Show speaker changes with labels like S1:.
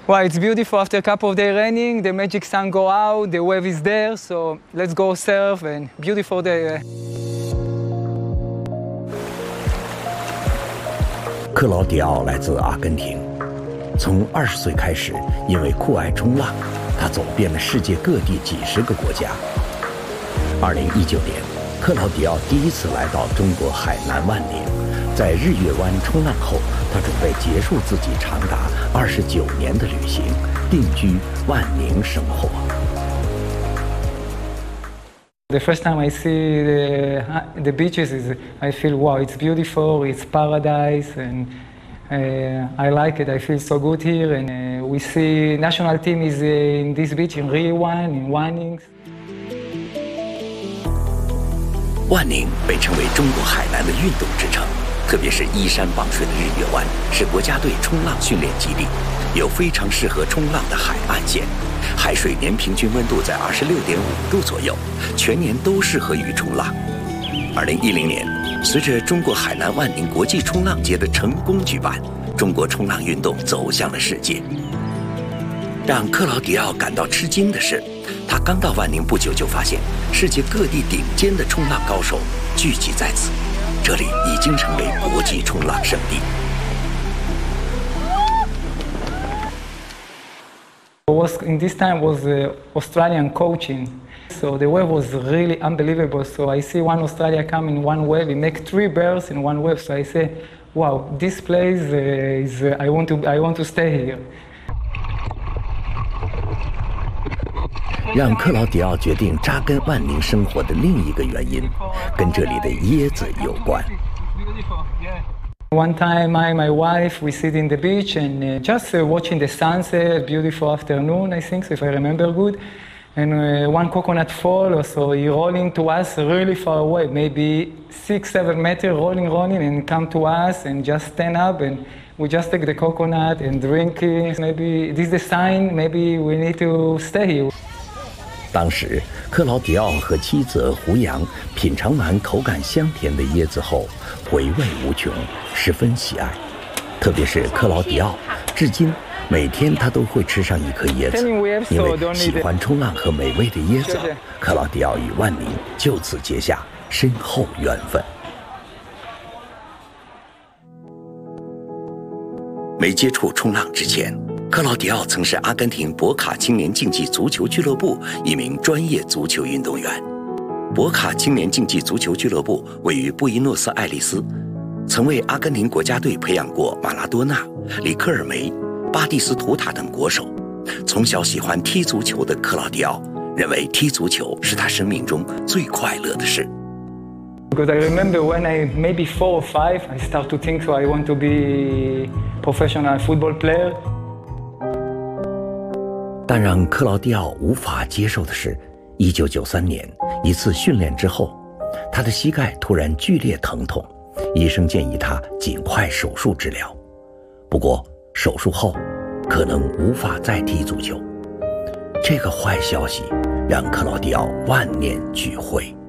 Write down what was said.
S1: Well, it's beautiful after a couple of days raining. The magic sun go out, the wave is there, so let's go surf and beautiful day.
S2: 克劳迪奥来自阿根廷，从20岁开始，因为酷爱冲浪，他走遍了世界各地几十个国家。2019年，克劳迪奥第一次来到中国海南万宁，在日月湾冲浪后，他准备结束自己长达29年的旅行，定居万宁生活。
S1: The first time I see the beaches, I feel wow, it's beautiful, it's paradise, and I like it. I feel so good here, and we see national team is in this beach in Rio One, in Wanning.
S2: 万宁被称为中国海南的运动之城，特别是依山傍水的日月湾是国家队冲浪训练基地，有非常适合冲浪的海岸线，海水年平均温度在26.5度左右，全年都适合于冲浪。2010年，随着中国海南万宁国际冲浪节的成功举办，中国冲浪运动走向了世界。让克劳迪奥感到吃惊的是，他刚到万宁不久就发现，世界各地顶尖的冲浪高手聚集在此，这里已经成为国际冲浪圣地。
S1: In this time was Australian coaching, so the wave was really unbelievable. So I see one Australia come in one wave, he make 3 bears in one wave. So I say, wow, this place is I want to stay here.
S2: 让克劳迪奥决定扎根万宁生活的另一个原因，跟这里的椰子有关。
S1: One time, my wife, we sit in the beach and just watching the sunset, beautiful afternoon, I think, so if I remember good. And one coconut fall, so he rolling to us really far away, maybe 6-7 meters, rolling, and come to us and just stand up and we just take the coconut and drink it. Maybe this is the sign, maybe we need to stay here.
S2: 当时，克劳迪奥和妻子胡杨品尝完口感香甜的椰子后，回味无穷，十分喜爱。特别是克劳迪奥，至今每天他都会吃上一颗椰子，因为喜欢冲浪和美味的椰子，克劳迪奥与万宁就此结下深厚缘分。没接触冲浪之前，克劳迪奥曾是阿根廷博卡青年竞技足球俱乐部一名专业足球运动员。博卡青年竞技足球俱乐部位于布宜诺斯艾利斯，曾为阿根廷国家队培养过马拉多纳、里克尔梅、巴蒂斯图塔等国手。从小喜欢踢足球的克劳迪奥认为踢足球是他生命中最快乐的事。
S1: Because I remember when I maybe 4 or 5, I start to think so I want to be professional football player.
S2: 但让克劳迪奥无法接受的是，1993年一次训练之后，他的膝盖突然剧烈疼痛，医生建议他尽快手术治疗。不过手术后可能无法再踢足球。这个坏消息让克劳迪奥万念俱灰。